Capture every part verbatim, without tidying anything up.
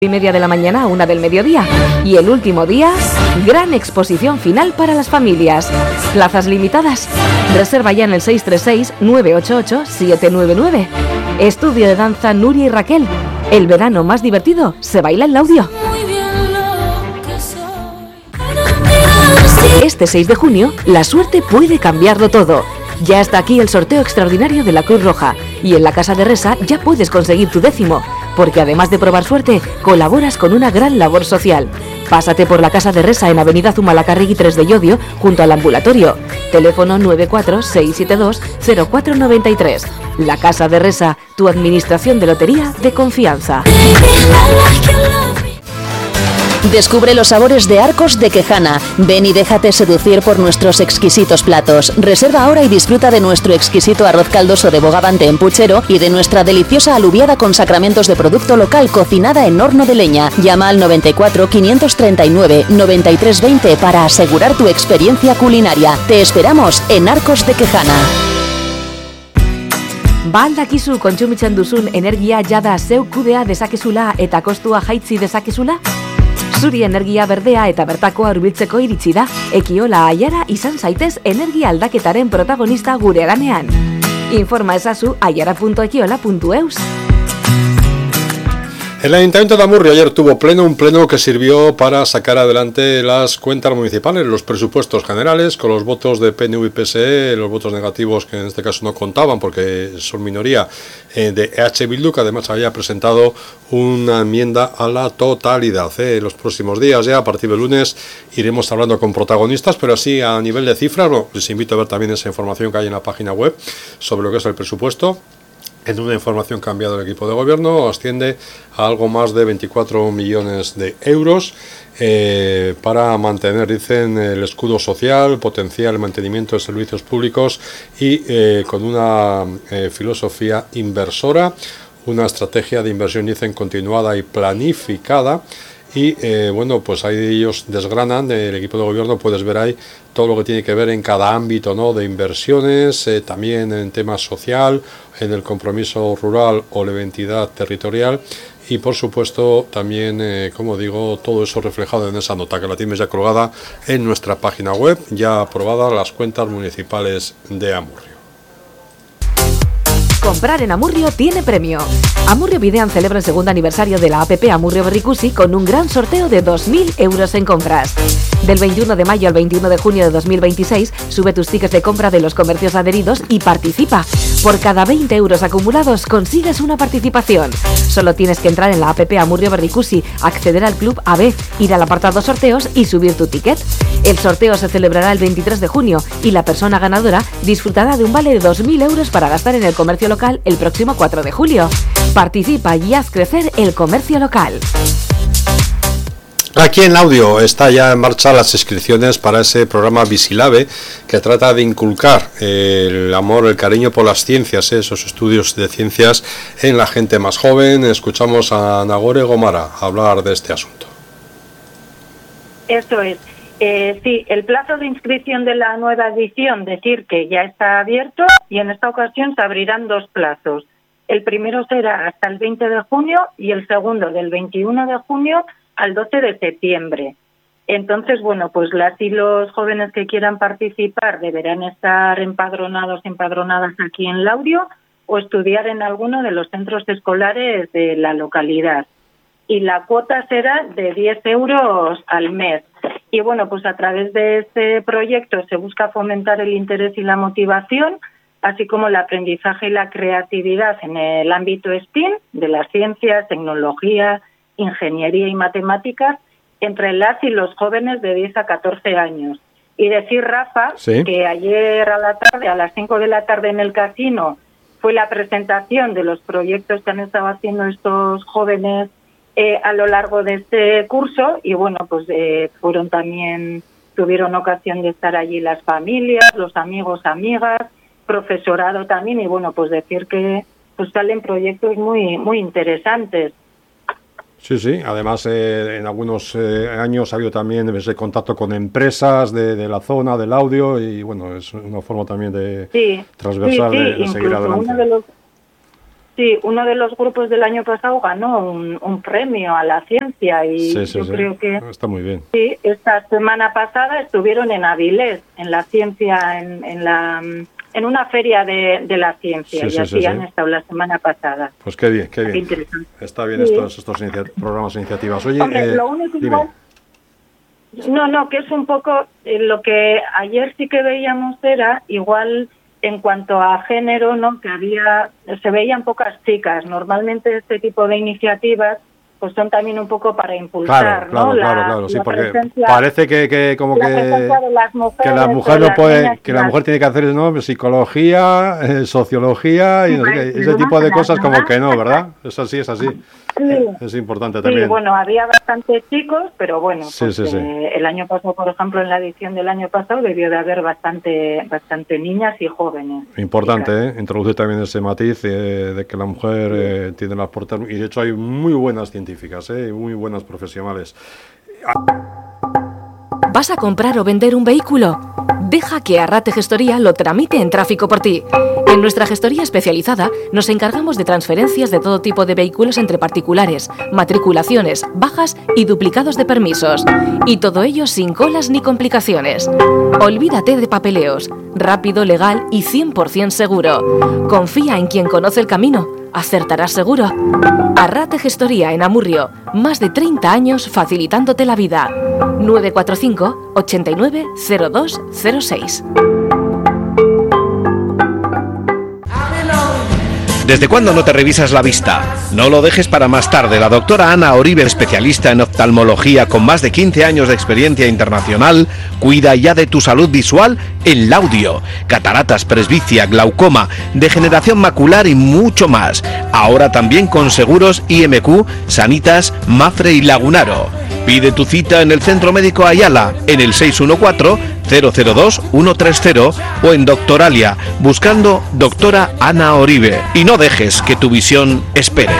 y media de la mañana a una del mediodía. Y el último día, gran exposición final para las familias. Plazas limitadas. Reserva ya en el seis tres seis, nueve ocho ocho, siete nueve nueve. Estudio de danza Nuria y Raquel. El verano más divertido se baila en Laudio. Este seis de junio, la suerte puede cambiarlo todo. Ya está aquí el sorteo extraordinario de la Cruz Roja. Y en la Casa de Resa ya puedes conseguir tu décimo, porque además de probar suerte, colaboras con una gran labor social. Pásate por la Casa de Resa en Avenida Zumalacárregui tres de Llodio, junto al ambulatorio. Teléfono nueve cuatro seis siete dos cero cuatro nueve tres. La Casa de Resa, tu administración de lotería de confianza. Descubre los sabores de Arcos de Quejana. Ven y déjate seducir por nuestros exquisitos platos. Reserva ahora y disfruta de nuestro exquisito arroz caldoso de bogavante en puchero y de nuestra deliciosa alubiada con sacramentos de producto local cocinada en horno de leña. Llama al noventa y cuatro, quinientos treinta y nueve, noventa y tres veinte para asegurar tu experiencia culinaria. Te esperamos en Arcos de Quejana. Ba aldakizu kontsumitzen duzun energia jada zeu kudea dezakezula eta kostua jaitsi dezakezula? Zuri energia berdea eta bertakoa hurbiltzeko iritsi da. Ekiola Aiara izan zaitez energia aldaketaren protagonista gure ganean. Informa ezazu aiara punto ekiola punto eus. El Ayuntamiento de Amurrio ayer tuvo pleno, un pleno que sirvió para sacar adelante las cuentas municipales, los presupuestos generales, con los votos de P N V y P S E, los votos negativos que en este caso no contaban porque son minoría, eh, de E H Bildu, que además había presentado una enmienda a la totalidad. Eh. En los próximos días, ya a partir del lunes, iremos hablando con protagonistas, pero así a nivel de cifras, bueno, les invito a ver también esa información que hay en la página web sobre lo que es el presupuesto. En una información cambiada del equipo de gobierno, asciende a algo más de veinticuatro millones de euros eh, para mantener, dicen, el escudo social, potenciar el mantenimiento de servicios públicos y eh, con una eh, filosofía inversora, una estrategia de inversión, dicen, continuada y planificada. Y eh, bueno, pues ahí ellos desgranan, el equipo de gobierno, puedes ver ahí todo lo que tiene que ver en cada ámbito, ¿no?, de inversiones, eh, también en temas social, en el compromiso rural o la identidad territorial y por supuesto también, eh, como digo, todo eso reflejado en esa nota que la tienes ya colgada en nuestra página web, ya aprobadas las cuentas municipales de Amurrio. Comprar en Amurrio tiene premio. Amurrio Bidean celebra el segundo aniversario de la app Amurrio Berrikusi con un gran sorteo de dos mil euros en compras. Del veintiuno de mayo al veintiuno de junio de dos mil veintiséis, sube tus tickets de compra de los comercios adheridos y participa. Por cada veinte euros acumulados consigues una participación. Solo tienes que entrar en la app Amurrio Berrikusi, acceder al club A B, ir al apartado sorteos y subir tu ticket. El sorteo se celebrará el veintitrés de junio y la persona ganadora disfrutará de un vale de dos mil euros para gastar en el comercio local el próximo cuatro de julio. Participa y haz crecer el comercio local. Aquí en Laudio está ya en marcha las inscripciones para ese programa Visilave que trata de inculcar el amor, el cariño por las ciencias, esos estudios de ciencias en la gente más joven. Escuchamos a Nagore Gomara hablar de este asunto. Eso es. Eh, sí, el plazo de inscripción de la nueva edición, decir que ya está abierto y en esta ocasión se abrirán dos plazos. El primero será hasta el veinte de junio y el segundo del veintiuno de junio al doce de septiembre. Entonces, bueno, pues las y los jóvenes que quieran participar deberán estar empadronados, empadronadas aquí en Laudio o estudiar en alguno de los centros escolares de la localidad. Y la cuota será de diez euros al mes. Y bueno, pues a través de este proyecto se busca fomentar el interés y la motivación, así como el aprendizaje y la creatividad en el ámbito S T E A M, de las ciencias, tecnología, ingeniería y matemáticas, entre las y los jóvenes de diez a catorce años. Y decir, Rafa, ¿sí?, que ayer a la tarde, a las cinco de la tarde en el casino, fue la presentación de los proyectos que han estado haciendo estos jóvenes eh, a lo largo de este curso y bueno, pues eh, fueron también, tuvieron ocasión de estar allí las familias, los amigos, amigas, profesorado también y bueno, pues decir que pues salen proyectos muy muy interesantes. Sí, sí, además eh, en algunos eh, años ha habido también ese contacto con empresas de, de la zona, del audio y bueno, es una forma también de sí, transversal sí, sí, de, de seguir adelante. Uno de los, sí, uno de los grupos del año pasado ganó un, un premio a la ciencia y sí, sí, yo sí. creo que... Está muy bien. Sí, esta semana pasada estuvieron en Avilés, en la ciencia, en, en la... en una feria de, de la ciencia, sí, y sí, así sí, han sí. estado la semana pasada. Pues qué bien, qué bien. Qué interesante. Está bien sí. estos, estos inicia programas e iniciativas. Oye, Hombre, eh, lo único dime. igual, no, no, que es un poco eh, lo que ayer sí que veíamos era igual en cuanto a género, ¿no? Que había, se veían pocas chicas. Normalmente este tipo de iniciativas pues son también un poco para impulsar, Claro, claro, ¿no? claro, la, claro, sí, la porque presencia, parece que, que como la que, presencia de las mujeres, que la mujer de no las puede, niñas, que la las- mujer tiene que hacer, ¿no? Psicología, eh, sociología y no sé qué, ese tipo de cosas como que no, ¿verdad? Es así, es así. Sí. Es importante Sí, también. bueno, había bastantes chicos, pero bueno, Sí, pues, sí, sí. eh, el año pasado, por ejemplo, en la edición del año pasado debió de haber bastante, bastante niñas y jóvenes. Importante, chicas. ¿eh? Introduce también ese matiz eh, de que la mujer eh, tiene las puertas, y de hecho hay muy buenas científicas, ¿eh? Muy buenas profesionales. ¿Vas a comprar o vender un vehículo? Deja que Arrate Gestoría lo tramite en tráfico por ti. En nuestra gestoría especializada nos encargamos de transferencias de todo tipo de vehículos entre particulares, matriculaciones, bajas y duplicados de permisos. Y todo ello sin colas ni complicaciones. Olvídate de papeleos. Rápido, legal y cien por ciento seguro. Confía en quien conoce el camino. Acertarás seguro. Arrate Gestoría en Amurrio. Más de treinta años facilitándote la vida. nueve cuatro cinco, ochenta y nueve, cero dos cero seis. ¿Desde cuándo no te revisas la vista? No lo dejes para más tarde. La doctora Ana Oribe, especialista en oftalmología con más de quince años de experiencia internacional, cuida ya de tu salud visual en Laudio. Cataratas, presbicia, glaucoma, degeneración macular y mucho más. Ahora también con seguros I M Q, Sanitas, Mafre y Lagunaro. Pide tu cita en el Centro Médico Ayala, en el seis uno cuatro, cero cero dos, uno tres cero o en Doctoralia, buscando doctora Ana Oribe. Y no dejes que tu visión espere.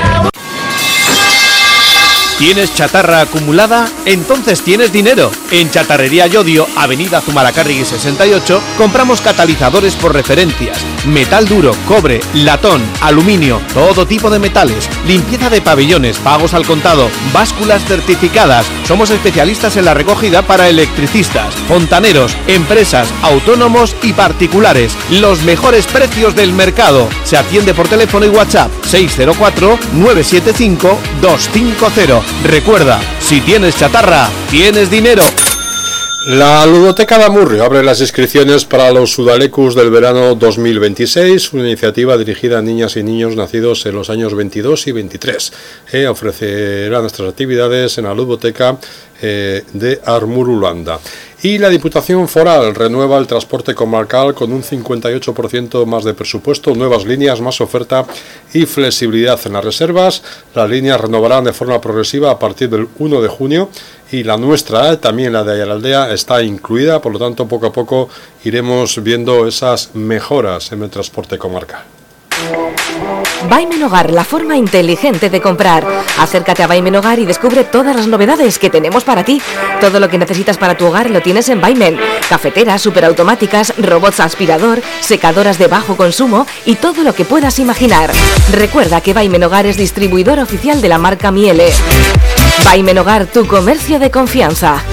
¿Tienes chatarra acumulada? Entonces tienes dinero. En Chatarrería Yodio, Avenida Zumalacárregui sesenta y ocho, compramos catalizadores por referencias, metal duro, cobre, latón, aluminio, todo tipo de metales, limpieza de pabellones, pagos al contado, básculas certificadas. Somos especialistas en la recogida para electricistas, fontaneros, empresas, autónomos y particulares. Los mejores precios del mercado. Se atiende por teléfono y WhatsApp seis cero cuatro, nueve siete cinco, dos cinco cero. Recuerda, si tienes chatarra, tienes dinero. La Ludoteca de Amurrio abre las inscripciones para los Sudalecus del verano dos mil veintiséis, una iniciativa dirigida a niñas y niños nacidos en los años veintidós y veintitrés. Eh, ofrecerá nuestras actividades en la Ludoteca eh, de Armurulanda. Y la Diputación Foral renueva el transporte comarcal con un cincuenta y ocho por ciento más de presupuesto, nuevas líneas, más oferta y flexibilidad en las reservas. Las líneas renovarán de forma progresiva a partir del uno de junio y la nuestra, eh, también la de Ayalaldea, está incluida, por lo tanto poco a poco iremos viendo esas mejoras en el transporte comarcal. Baimen Hogar, la forma inteligente de comprar. Acércate a Baimen Hogar y descubre todas las novedades que tenemos para ti. Todo lo que necesitas para tu hogar lo tienes en Baimen. Cafeteras, superautomáticas, robots aspirador, secadoras de bajo consumo y todo lo que puedas imaginar. Recuerda que Baimen Hogar es distribuidor oficial de la marca Miele. Baimen Hogar, tu comercio de confianza.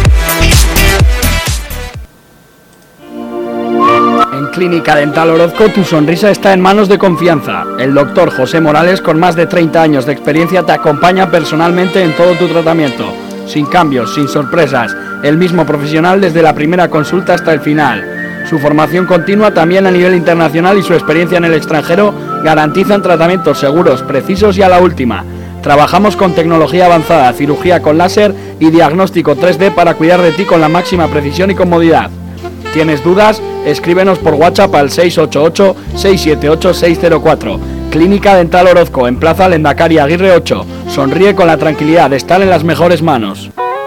En Clínica Dental Orozco tu sonrisa está en manos de confianza. El doctor José Morales, con más de treinta años de experiencia, te acompaña personalmente en todo tu tratamiento. Sin cambios, sin sorpresas. El mismo profesional desde la primera consulta hasta el final. Su formación continua también a nivel internacional y su experiencia en el extranjero garantizan tratamientos seguros, precisos y a la última. Trabajamos con tecnología avanzada, cirugía con láser y diagnóstico tres D para cuidar de ti con la máxima precisión y comodidad. ¿Tienes dudas? Escríbenos por WhatsApp al seis ocho ocho, seis siete ocho, seis cero cuatro. Clínica Dental Orozco, en Plaza Lendakari Aguirre ocho. Sonríe con la tranquilidad de estar en las mejores manos.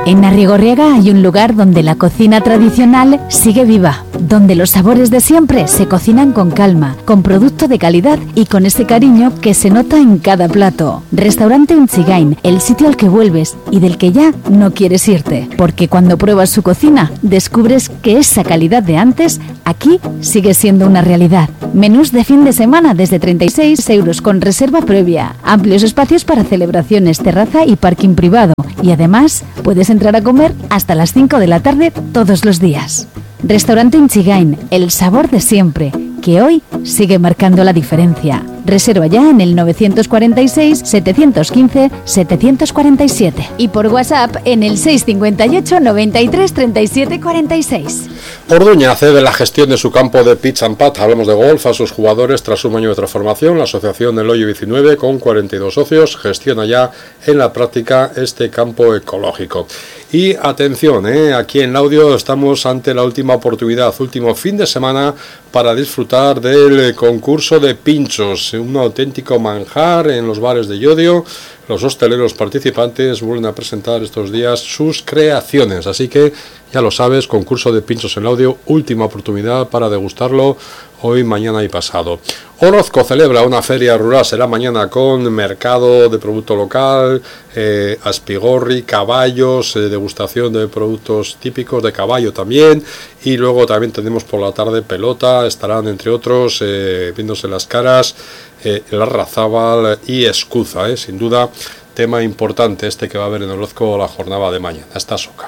En Arrigorriaga hay un lugar donde la cocina tradicional sigue viva, donde los sabores de siempre se cocinan con calma, con producto de calidad y con ese cariño que se nota en cada plato. Restaurante Unchigain, el sitio al que vuelves y del que ya no quieres irte, porque cuando pruebas su cocina descubres que esa calidad de antes aquí sigue siendo una realidad. Menús de fin de semana desde treinta y seis euros con reserva previa, amplios espacios para celebraciones, terraza y parking privado, y además puedes entrar a comer hasta las cinco de la tarde todos los días. Restaurante Unchigain, el sabor de siempre, que hoy sigue marcando la diferencia. Reserva ya en el novecientos cuarenta y seis, setecientos quince, setecientos cuarenta y siete y por WhatsApp en el seiscientos cincuenta y ocho, noventa y tres, treinta y siete, cuarenta y seis. Orduña cede la gestión de su campo de pitch and putt, hablamos de golf, a sus jugadores tras un año de transformación. La asociación del Hoyo diecinueve, con cuarenta y dos socios, gestiona ya en la práctica este campo ecológico. Y atención, ¿eh? Aquí en Laudio estamos ante la última oportunidad, último fin de semana para disfrutar del concurso de pinchos, un auténtico manjar en los bares de Llodio. Los hosteleros participantes vuelven a presentar estos días sus creaciones, así que ya lo sabes, concurso de pinchos en Laudio, última oportunidad para degustarlo hoy, mañana y pasado. Orozco celebra una feria rural, será mañana con mercado de producto local, eh, aspigorri, caballos, eh, degustación de productos típicos de caballo también, y luego también tenemos por la tarde pelota, estarán entre otros eh, viéndose las caras eh, Larrazábal y Escuza, eh, sin duda tema importante este que va a haber en Orozco la jornada de mañana, esta soca.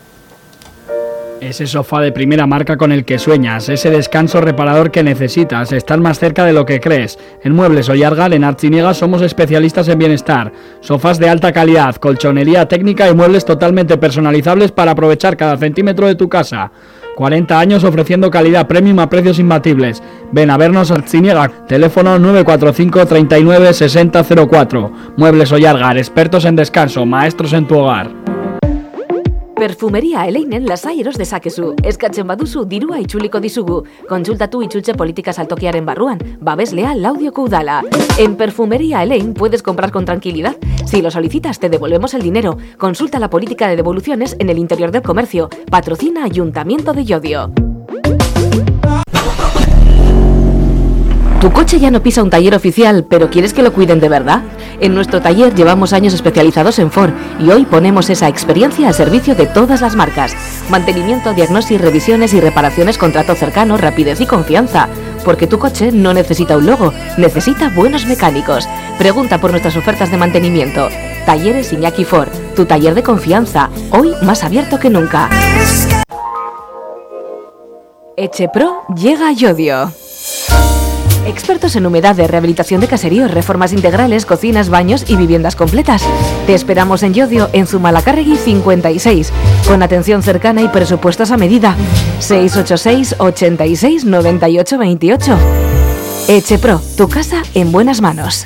Ese sofá de primera marca con el que sueñas, ese descanso reparador que necesitas, estar más cerca de lo que crees. En Muebles Ollargal, en Artziniega, somos especialistas en bienestar. Sofás de alta calidad, colchonería técnica y muebles totalmente personalizables para aprovechar cada centímetro de tu casa. cuarenta años ofreciendo calidad premium a precios imbatibles. Ven a vernos a Artziniega, teléfono nueve cuatro cinco, treinta y nueve, sesenta cero cuatro. Muebles Ollargal, expertos en descanso, maestros en tu hogar. Perfumeria Eleinen lasai eros dezakezu. Eskatzen baduzu dirua itzuliko dizugu. Kontsultatu itzultze politika saltokiaren barruan. Babeslea Laudioko udala. En Perfumeria Elein puedes comprar con tranquilidad. Si lo solicitas te devolvemos el dinero. Consulta la política de devoluciones en el interior del comercio. Patrocina Ayuntamiento de Llodio. ¿Tu coche ya no pisa un taller oficial, pero quieres que lo cuiden de verdad? En nuestro taller llevamos años especializados en Ford y hoy ponemos esa experiencia al servicio de todas las marcas. Mantenimiento, diagnosis, revisiones y reparaciones con trato cercano, rapidez y confianza. Porque tu coche no necesita un logo, necesita buenos mecánicos. Pregunta por nuestras ofertas de mantenimiento. Talleres Iñaki Ford, tu taller de confianza, hoy más abierto que nunca. Echepro llega a Llodio. Expertos en humedades, rehabilitación de caseríos, reformas integrales, cocinas, baños y viviendas completas. Te esperamos en Llodio, en Zumalacárregui cincuenta y seis, con atención cercana y presupuestos a medida. seis ocho seis, ochenta y seis, noventa y ocho veintiocho. Echepro, tu casa en buenas manos.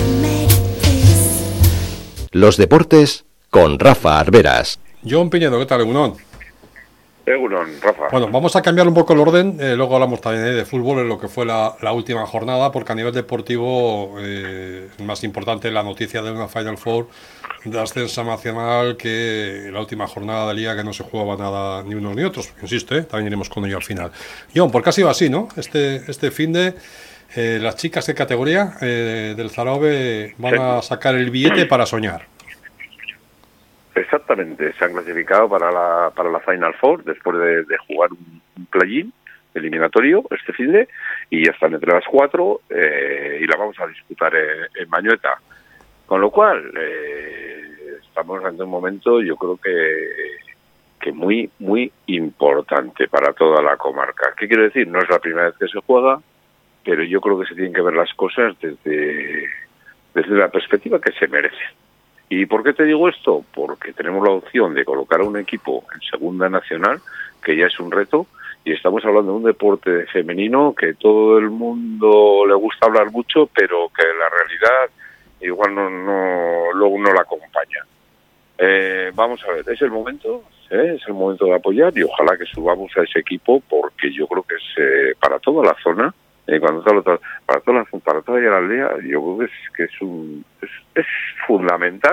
Los deportes con Rafa Arberas. John Piñedo, ¿qué tal, Egunon? Egunon, Rafa. Bueno, vamos a cambiar un poco el orden, eh, luego hablamos también de fútbol, en lo que fue la, la última jornada, porque a nivel deportivo eh, más importante la noticia de una Final Four de ascenso nacional, que la última jornada de liga que no se jugaba nada ni unos ni otros, insisto, eh, también iremos con ello al final. John, porque ha sido así, ¿no? Este, este fin de eh, las chicas de categoría eh, del Zaragoza van sí. a sacar el billete para soñar. Exactamente, se han clasificado para la para la Final Four después de, de jugar un, un play-in eliminatorio este fin de, y ya están entre las cuatro eh, y la vamos a disputar en, en Mañueta. Con lo cual, eh, estamos ante un momento, yo creo que, que muy, muy importante para toda la comarca. ¿Qué quiero decir? No es la primera vez que se juega, pero yo creo que se tienen que ver las cosas desde, desde la perspectiva que se merecen. ¿Y por qué te digo esto? Porque tenemos la opción de colocar a un equipo en segunda nacional, que ya es un reto, y estamos hablando de un deporte femenino que todo el mundo le gusta hablar mucho, pero que la realidad igual no, no luego no la acompaña. Eh, vamos a ver, es el momento, ¿eh? es el momento de apoyar y ojalá que subamos a ese equipo, porque yo creo que es eh, para toda la zona. Eh, cuando todo, para toda la, para toda la aldea, yo creo que es, que es, un, es, es fundamental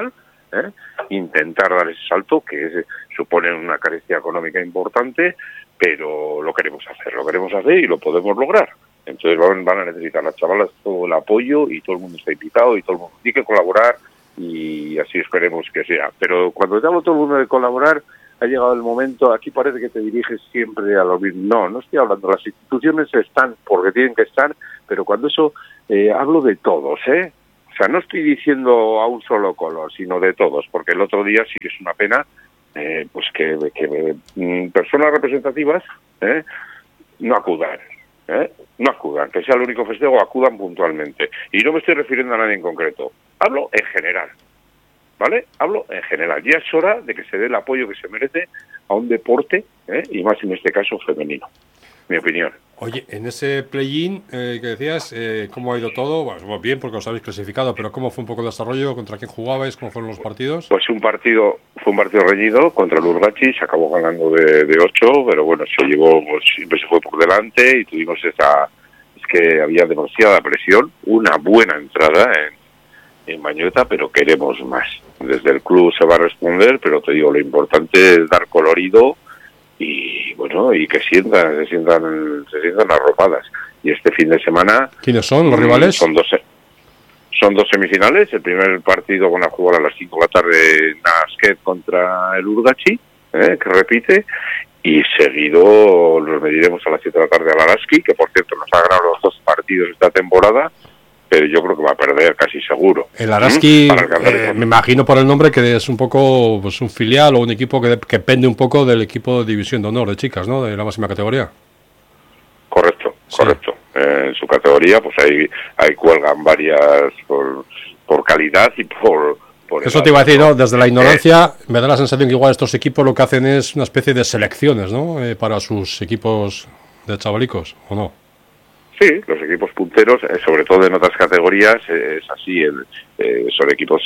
¿eh? Intentar dar ese salto, que es, supone una carencia económica importante, pero lo queremos hacer, lo queremos hacer y lo podemos lograr. Entonces van, van a necesitar las chavalas todo el apoyo y todo el mundo está invitado y todo el mundo tiene que colaborar y así esperemos que sea. Pero cuando te hablo todo el mundo de colaborar, ha llegado el momento, aquí parece que te diriges siempre a lo mismo. No, no estoy hablando, las instituciones están porque tienen que estar, pero cuando eso, eh, hablo de todos, ¿eh? O sea, no estoy diciendo a un solo color, sino de todos, porque el otro día sí que es una pena, eh, pues que, que mm, personas representativas ¿eh? no acudan, ¿eh? no acudan, que sea el único festejo, acudan puntualmente. Y no me estoy refiriendo a nadie en concreto, hablo en general. ¿Vale? Hablo en general. Ya es hora de que se dé el apoyo que se merece a un deporte, ¿eh? y más en este caso femenino. Mi opinión. Oye, en ese play-in eh, que decías, eh, ¿cómo ha ido todo? Bueno, bien, porque os habéis clasificado, pero ¿cómo fue un poco el desarrollo? ¿Contra quién jugabais? ¿Cómo fueron los partidos? Pues un partido, fue un partido reñido contra el Urgachi, se acabó ganando de, de ocho, pero bueno, se llevó, pues, siempre se fue por delante y tuvimos esa... Es que había demasiada presión, una buena entrada en en Mañueta, pero queremos más. Desde el club se va a responder, pero te digo, lo importante es dar colorido y bueno, y que sientan, se sientan, se sientan arropadas. Y este fin de semana... ¿Quiénes son los rivales? Son dos, son dos semifinales. El primer partido van a jugar a las cinco de la tarde Nasket contra el Urgachi, ¿eh? que repite, y seguido nos mediremos a las siete de la tarde al Araski, que por cierto nos ha ganado los dos partidos esta temporada, pero yo creo que va a perder casi seguro. El Araski, ¿Mm? eh, me imagino por el nombre que es un poco pues un filial o un equipo que, que pende un poco del equipo de División de Honor de chicas, ¿no? De la máxima categoría. Correcto, sí. correcto. Eh, en su categoría pues ahí, ahí cuelgan varias por, por calidad y por... por Eso te iba a decir, ¿no? Desde la ignorancia eh, me da la sensación que igual estos equipos lo que hacen es una especie de selecciones, ¿no? Eh, para sus equipos de chavalicos, ¿o no? Sí, los equipos punteros, eh, sobre todo en otras categorías, eh, es así, el, eh, son equipos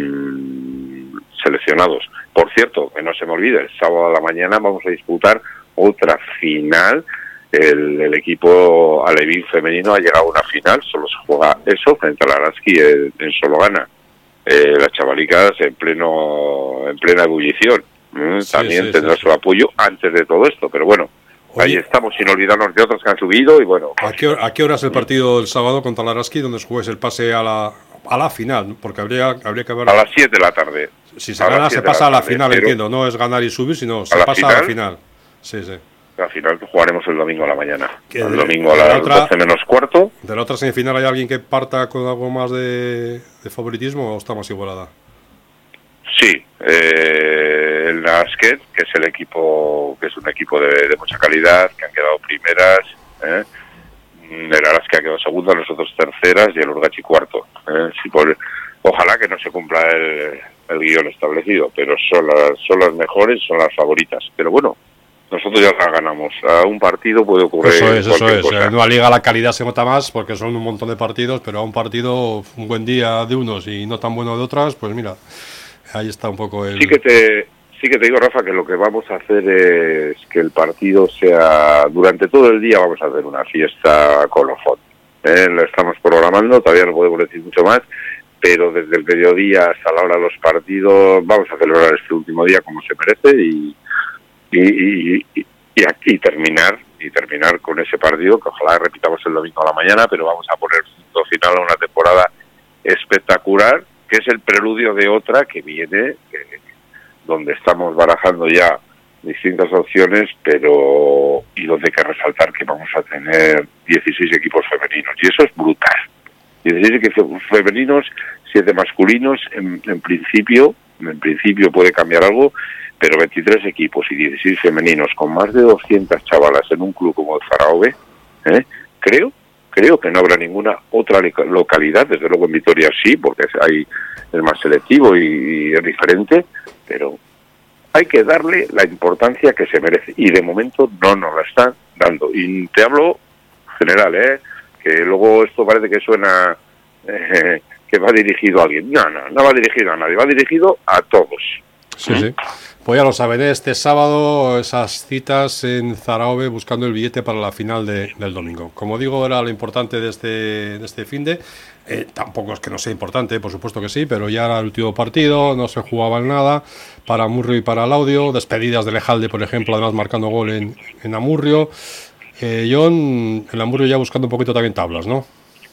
mmm, seleccionados. Por cierto, que no se me olvide, el sábado a la mañana vamos a disputar otra final. El, el equipo alevín femenino ha llegado a una final, solo se juega eso frente al Araski en, en Sologana. Eh, las chavalicas en pleno en plena ebullición. ¿eh? Sí, También sí, tendrá sí, su sí. apoyo antes de todo esto, pero bueno. Oye, ahí estamos, sin olvidarnos de otros que han subido y bueno. ¿A qué, ¿A qué hora es el partido el sábado contra el Araski, donde os juguéis el pase a la a la final? Porque habría habría que ver... A las siete de la tarde. Si se gana, se pasa a la final, entiendo. No es ganar y subir, sino se pasa a la final. Sí, sí. La final jugaremos el domingo a la mañana. El domingo a las otra, doce menos cuarto. ¿De la otra semifinal hay alguien que parta con algo más de, de favoritismo o está más igualada? Sí, eh, el Nasket, que es el equipo, que es un equipo de, de mucha calidad, que han quedado primeras, ¿eh? el Araski ha quedado segunda, nosotros terceras y el Urgachi cuarto. ¿eh? Si por, ojalá que no se cumpla el, el guión establecido, pero son las, son las mejores, son las favoritas. Pero bueno, nosotros ya la ganamos. A un partido puede ocurrir eso es, cualquier eso es. cosa. En una liga la calidad se nota más porque son un montón de partidos, pero a un partido, un buen día de unos y no tan bueno de otras, pues mira... Ahí está un poco el... Sí que te sí que te digo, Rafa, que lo que vamos a hacer es que el partido sea... Durante todo el día vamos a hacer una fiesta colofón. ¿eh? Lo estamos programando, todavía no podemos decir mucho más, pero desde el mediodía hasta la hora de los partidos vamos a celebrar este último día como se merece y y, y, y, y aquí terminar y terminar con ese partido, que ojalá repitamos el domingo a la mañana, pero vamos a poner punto final a una temporada espectacular, que es el preludio de otra que viene, eh, donde estamos barajando ya distintas opciones, pero y donde hay que resaltar que vamos a tener dieciséis equipos femeninos, y eso es brutal. dieciséis equipos femeninos, siete masculinos, en, en principio, en principio puede cambiar algo, pero veintitrés equipos y dieciséis femeninos, con más de doscientas chavalas en un club como el Zaragoza, ¿eh? creo Creo que no habrá ninguna otra localidad, desde luego en Vitoria sí, porque hay es más selectivo y, y es diferente, pero hay que darle la importancia que se merece y de momento no nos la están dando. Y te hablo general, ¿eh? que luego esto parece que suena eh, que va dirigido a alguien. No, no, no va dirigido a nadie, va dirigido a todos. Sí, ¿Mm? sí. Pues ya lo saben, este sábado esas citas en Zaragoza buscando el billete para la final de, del domingo. Como digo, era lo importante de este, de este finde. Eh, tampoco es que no sea importante, por supuesto que sí, pero ya era el último partido, no se jugaba en nada para Amurrio y para Laudio, despedidas de Lejalde, por ejemplo, además marcando gol en, en Amurrio. Eh, John, el Amurrio ya buscando un poquito también tablas, ¿no?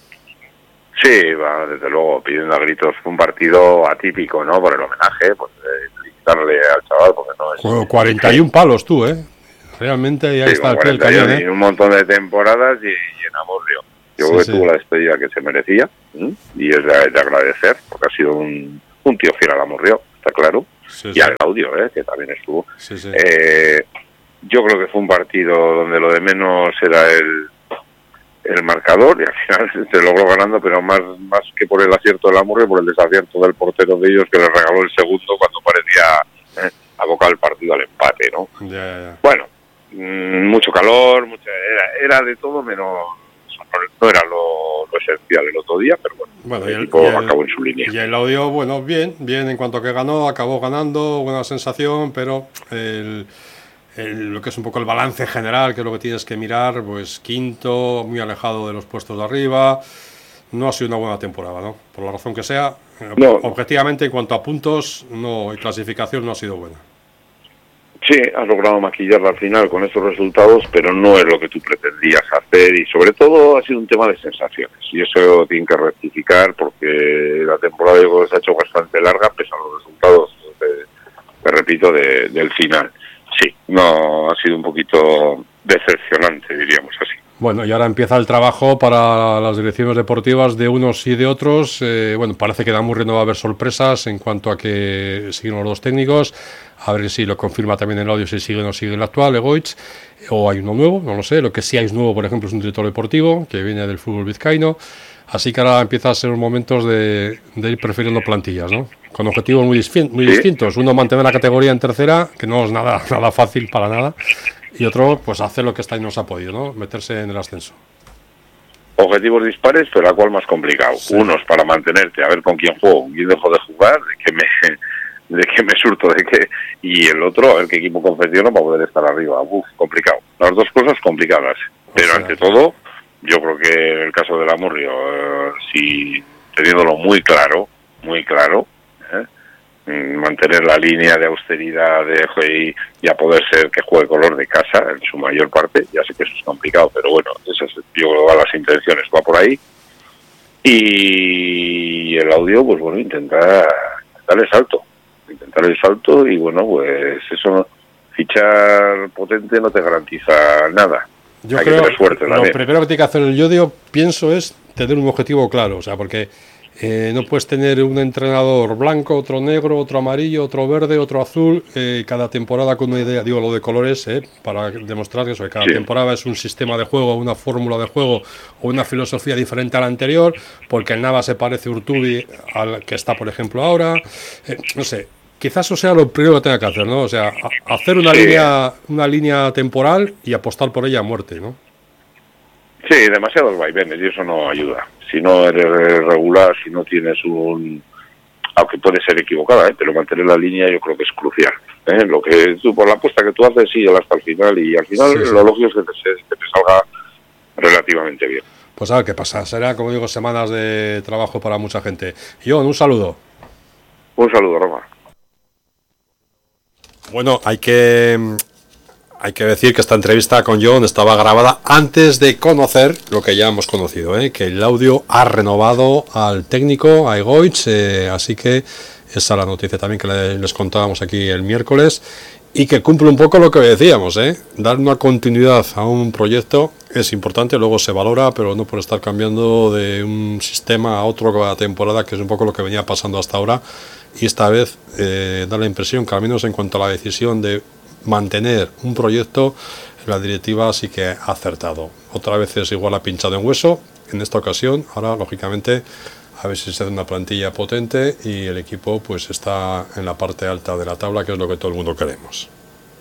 Sí, va, desde luego, pidiendo a gritos un partido atípico, ¿no? Por el homenaje, pues eh, felicitarle al chaval, porque no es... Bueno, cuarenta y uno palos tú, ¿eh? Realmente ya sí, está el pie del cañón, ¿eh? Y un montón de temporadas y, y en Amurrio. Yo sí, creo que sí. tuvo la despedida que se merecía, ¿eh? Y es de, de agradecer, porque ha sido un, un tío fiel al Amurrio, está claro, Sí, y sí. al Laudio, ¿eh? Que también estuvo. Sí, sí. Eh, yo creo que fue un partido donde lo de menos era el, el marcador, y al final se logró ganando, pero más más que por el acierto del Amurrio, por el desacierto del portero de ellos, que le regaló el segundo cuando parecía eh, abocar el partido al empate, ¿no? Ya, ya, ya. Bueno, mmm, mucho calor, mucha, era, era de todo menos... No era lo, lo esencial el otro día, pero bueno, Bueno, el y el, equipo y el- acabó en su línea. Y el audio, bueno, bien, bien en cuanto que ganó, acabó ganando, buena sensación, pero el, el- lo que es un poco el balance general, que es lo que tienes que mirar, pues quinto, muy alejado de los puestos de arriba, no ha sido una buena temporada, ¿no? Por la razón que sea, eh, No. objetivamente en cuanto a puntos no y clasificación no ha sido buena. Sí, has logrado maquillarla al final con estos resultados, pero no es lo que tú pretendías hacer y sobre todo ha sido un tema de sensaciones y eso tiene que rectificar porque la temporada yo creo que se ha hecho bastante larga pese a los resultados, te, te repito, de, del final. Sí, no, ha sido un poquito decepcionante, diríamos así. Bueno, y ahora empieza el trabajo para las direcciones deportivas de unos y de otros. Eh, bueno, parece que en Amurrio no va a haber sorpresas en cuanto a que siguen los dos técnicos. A ver si lo confirma también el audio, si sigue o no sigue el actual, Egoitz, o hay uno nuevo, no lo sé. Lo que sí hay es nuevo, por ejemplo, es un director deportivo que viene del fútbol vizcaíno. Así que ahora empieza a ser momentos de, de ir prefiriendo plantillas, ¿no? Con objetivos muy, distin- muy Sí. distintos. Uno, mantener la categoría en tercera, que no es nada, nada fácil para nada. Y otro, pues hacer lo que esta no se ha podido, ¿no? Meterse en el ascenso. Objetivos dispares, pero la cual más complicado. Sí. Unos para mantenerte, a ver con quién juego, con quién dejo de jugar, de qué me, de qué me surto, de qué, y el otro, a ver qué equipo confecciono para poder estar arriba. Uf, complicado. Las dos cosas complicadas. Pero sea, ante todo, yo creo que en el caso del Amurrio, eh, si teniéndolo muy claro, muy claro, ¿eh? Mm, mantener la línea de austeridad de y, y a poder ser que juegue color de casa en su mayor parte, ya sé que eso es complicado, pero bueno, esas, yo creo que las intenciones va por ahí. Y el audio, pues bueno, intentar, intentar el salto, intentar el salto y bueno, pues eso, fichar potente no te garantiza nada. Yo Hay creo que tener suerte lo también. primero que tiene que hacer el Yodio, pienso, es tener un objetivo claro, o sea, porque eh, no puedes tener un entrenador blanco, otro negro, otro amarillo, otro verde, otro azul, eh, cada temporada con una idea, digo lo de colores, eh, para demostrar que eso, que cada Sí. temporada es un sistema de juego, una fórmula de juego o una filosofía diferente a la anterior, porque el Nava se parece a Urtubi al que está, por ejemplo, ahora, eh, no sé. Quizás eso sea lo primero que tenga que hacer, ¿no? O sea, a- hacer una Sí. línea una línea temporal y apostar por ella a muerte, ¿no? Sí, demasiados vaivenes y eso no ayuda. Si no eres regular, si no tienes un... Aunque puede ser equivocada, ¿eh? Pero mantener la línea yo creo que es crucial. ¿eh? Lo que tú, por la apuesta que tú haces, sí, hasta el final. Y al final Sí, sí. lo lógico es que te, se- que te salga relativamente bien. Pues a ver qué pasa. Será, como digo, semanas de trabajo para mucha gente. John, un saludo. Un saludo, Roma. Bueno, hay que hay que decir que esta entrevista con John estaba grabada antes de conocer lo que ya hemos conocido, ¿eh? Que el audio ha renovado al técnico, a Egoitz, eh, así que esa es la noticia también que le- les contábamos aquí el miércoles y que cumple un poco lo que decíamos, ¿eh? Dar una continuidad a un proyecto es importante, luego se valora, pero no por estar cambiando de un sistema a otro cada temporada, que es un poco lo que venía pasando hasta ahora. Y esta vez eh, da la impresión que al menos en cuanto a la decisión de mantener un proyecto, la directiva sí que ha acertado. Otra vez es igual ha pinchado en hueso, en esta ocasión, ahora lógicamente a ver si se hace una plantilla potente y el equipo pues está en la parte alta de la tabla, que es lo que todo el mundo queremos.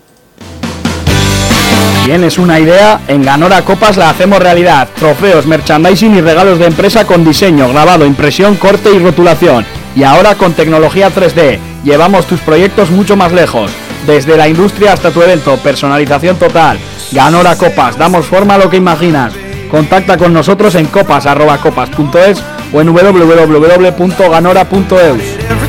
¿Tienes una idea? En Ganora Copas la hacemos realidad. Trofeos, merchandising y regalos de empresa con diseño, grabado, impresión, corte y rotulación. Y ahora con tecnología tres D. Llevamos tus proyectos mucho más lejos. Desde la industria hasta tu evento, personalización total. Ganora Copas, damos forma a lo que imaginas. Contacta con nosotros en copas arroba copas punto es o en w w w punto ganora punto e u.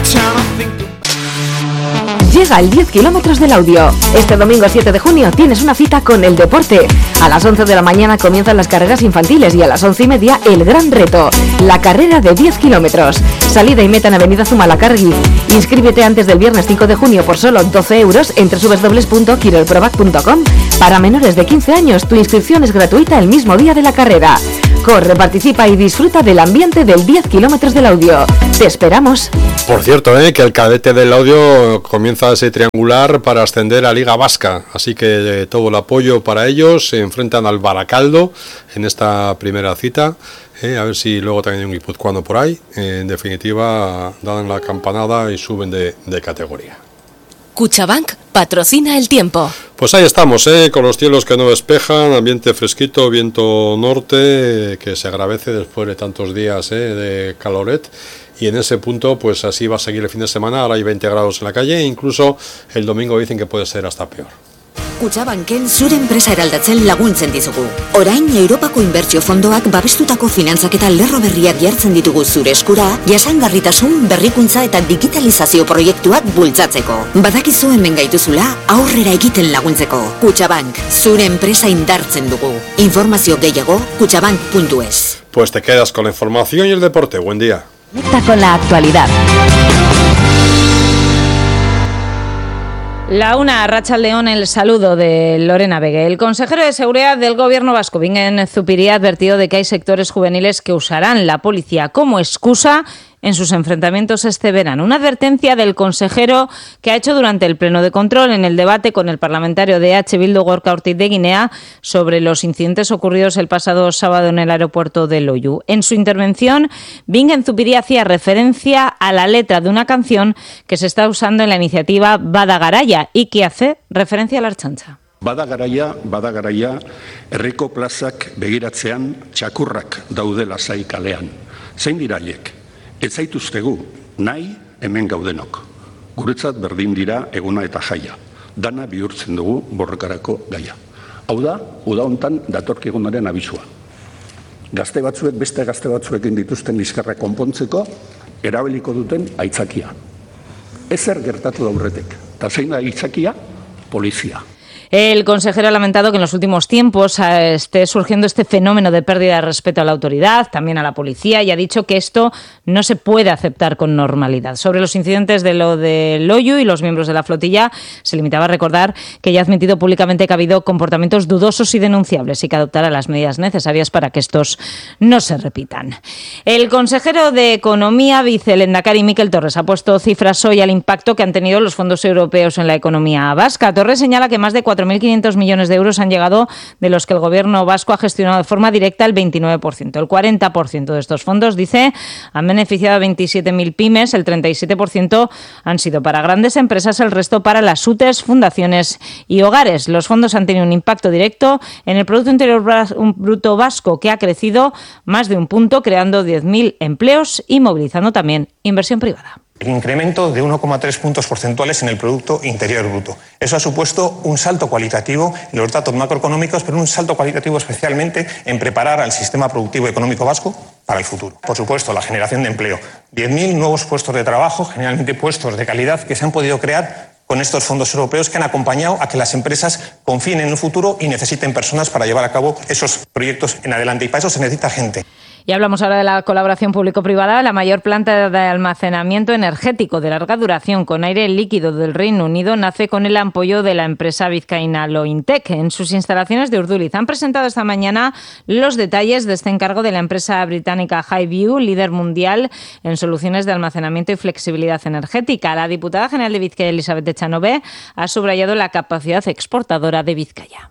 Llega el diez kilómetros del audio. Este domingo siete de junio tienes una cita con el deporte. A las once de la mañana comienzan las carreras infantiles y a las once y media el gran reto, la carrera de diez kilómetros. Salida y meta en Avenida Zumalacárregui. Inscríbete antes del viernes cinco de junio por solo doce euros en w w w punto quirolprovac punto com. Para menores de quince años, tu inscripción es gratuita el mismo día de la carrera. Corre, participa y disfruta del ambiente del diez kilómetros del audio. Te esperamos. Por cierto, ¿eh? que el cadete del audio comienza ese triangular para ascender a Liga Vasca, así que eh, todo el apoyo para ellos. Se enfrentan al Baracaldo en esta primera cita, eh, a ver si luego también hay un guipuzcoano por ahí. Eh, en definitiva, dan la campanada y suben de, de categoría. Cuchabank patrocina el tiempo. Pues ahí estamos, ¿eh? con los cielos que no despejan, ambiente fresquito, viento norte, eh, que se agravece después de tantos días eh, de caloret. Y en ese punto, pues así va a seguir el fin de semana. Ahora hay veinte grados en la calle e incluso el domingo dicen que puede ser hasta peor. Kutxabanken zure enpresa eraldatzen laguntzen dizugu. Orain Europako Inbertsio Fondoak babestutako finantzaketa lerro berriak jartzen ditugu zure eskura, jasangarritasun, berrikuntza eta digitalizazio proiektuak bultzatzeko. Badakizu hemen gaituzula aurrera egiten laguntzeko. Kutxabank, zure enpresa indartzen dugu. Informazio gehiago kutxabank puntu es. Pues te quedas con la información y el deporte. Buen día. Conecta con la actualidad. La una, Arratsaldeon, el saludo de Lorena Vegue. El consejero de Seguridad del Gobierno vasco, Bingen Zupiria, ha advertido de que hay sectores juveniles que usarán la policía como excusa en sus enfrentamientos este verano. Una advertencia del consejero que ha hecho durante el pleno de control en el debate con el parlamentario de H. Bildu, Gorka Ortiz de Guinea, sobre los incidentes ocurridos el pasado sábado en el aeropuerto de Loiu. En su intervención, Bingen Zupiria hacía referencia a la letra de una canción que se está usando en la iniciativa Bada Garaia y que hace referencia a la Ertzaintza. Bada garaia, bada garaia, herriko plazak begiratzean txakurrak daude lasai kalean. Zein dira haiek? Ez zaituztegu, nahi hemen gaudenok. Guretzat berdin dira eguna eta jaia. Dana bihurtzen dugu borrokarako gaia. Hau da, uda hontan datorkigunaren abisua. Gazte batzuek beste gazte batzuekin dituzten liskarra konpontzeko erabiliko duten aitzakia. Ezer gertatu da aurretik. Ta zein da aitzakia? Polizia. El consejero ha lamentado que en los últimos tiempos esté surgiendo este fenómeno de pérdida de respeto a la autoridad, también a la policía, y ha dicho que esto no se puede aceptar con normalidad. Sobre los incidentes de lo de Loiu y los miembros de la flotilla, se limitaba a recordar que ya ha admitido públicamente que ha habido comportamientos dudosos y denunciables y que adoptará las medidas necesarias para que estos no se repitan. El consejero de Economía, vicelehendakari Mikel Torres, ha puesto cifras hoy al impacto que han tenido los fondos europeos en la economía vasca. Torres señala que más de cuatro mil quinientos millones de euros han llegado, de los que el gobierno vasco ha gestionado de forma directa el veintinueve por ciento. El cuarenta por ciento de estos fondos, dice, han beneficiado a veintisiete mil pymes, el treinta y siete por ciento han sido para grandes empresas, el resto para las U T Es, fundaciones y hogares. Los fondos han tenido un impacto directo en el Producto Interior Bruto vasco, que ha crecido más de un punto, creando diez mil empleos y movilizando también inversión privada. El incremento de uno coma tres puntos porcentuales en el Producto Interior Bruto. Eso ha supuesto un salto cualitativo en los datos macroeconómicos, pero un salto cualitativo especialmente en preparar al sistema productivo económico vasco para el futuro. Por supuesto, la generación de empleo. diez mil nuevos puestos de trabajo, generalmente puestos de calidad, que se han podido crear con estos fondos europeos que han acompañado a que las empresas confíen en el futuro y necesiten personas para llevar a cabo esos proyectos en adelante. Y para eso se necesita gente. Y hablamos ahora de la colaboración público-privada. La mayor planta de almacenamiento energético de larga duración con aire líquido del Reino Unido nace con el apoyo de la empresa vizcaína Lointec en sus instalaciones de Urduliz. Han presentado esta mañana los detalles de este encargo de la empresa británica Highview, líder mundial en soluciones de almacenamiento y flexibilidad energética. La diputada general de Vizcaya, Elizabeth Echanove, ha subrayado la capacidad exportadora de Vizcaya.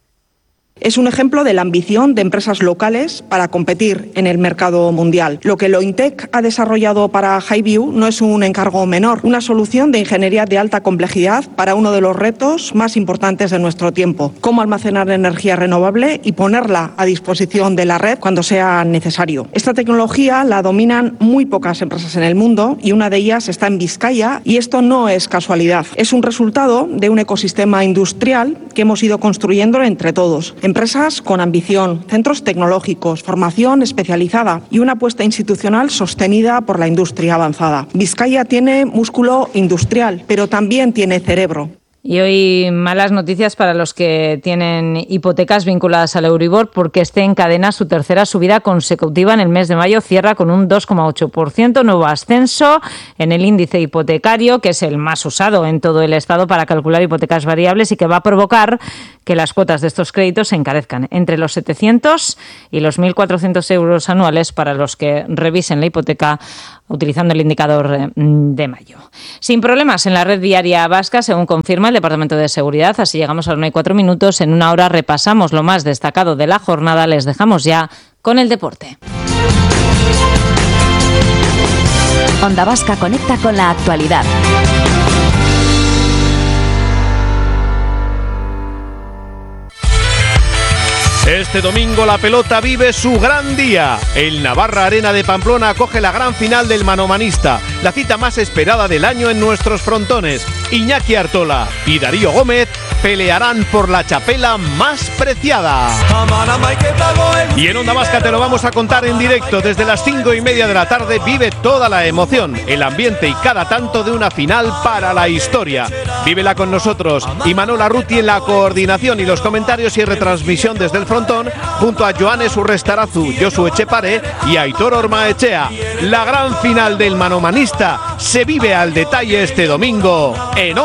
Es un ejemplo de la ambición de empresas locales para competir en el mercado mundial. Lo que Lointec ha desarrollado para Highview no es un encargo menor, una solución de ingeniería de alta complejidad para uno de los retos más importantes de nuestro tiempo: cómo almacenar energía renovable y ponerla a disposición de la red cuando sea necesario. Esta tecnología la dominan muy pocas empresas en el mundo y una de ellas está en Vizcaya, y esto no es casualidad. Es un resultado de un ecosistema industrial que hemos ido construyendo entre todos. Empresas con ambición, centros tecnológicos, formación especializada y una apuesta institucional sostenida por la industria avanzada. Vizcaya tiene músculo industrial, pero también tiene cerebro. Y hoy malas noticias para los que tienen hipotecas vinculadas al Euribor, porque este encadena su tercera subida consecutiva en el mes de mayo, cierra con un dos coma ocho por ciento, nuevo ascenso en el índice hipotecario, que es el más usado en todo el Estado para calcular hipotecas variables y que va a provocar que las cuotas de estos créditos se encarezcan entre los setecientos y los mil cuatrocientos euros anuales para los que revisen la hipoteca utilizando el indicador de mayo. Sin problemas en la red viaria vasca, según confirma el Departamento de Seguridad. Así llegamos a las una y cuatro minutos. En una hora repasamos lo más destacado de la jornada. Les dejamos ya con el deporte. Onda Vasca conecta con la actualidad. Este domingo la pelota vive su gran día. El Navarra Arena de Pamplona acoge la gran final del manomanista, la cita más esperada del año en nuestros frontones. Iñaki Artola y Darío Gómez pelearán por la chapela más preciada. Y en Onda Vasca te lo vamos a contar en directo. Desde las cinco y media de la tarde vive toda la emoción, el ambiente y cada tanto de una final para la historia. Vívela con nosotros. Imanol Arruti en la coordinación y los comentarios y retransmisión desde el frontón, junto a Joanes Urrestarazu, Josu Echepare y Aitor Ormaechea. La gran final del manomanista se vive al detalle este domingo en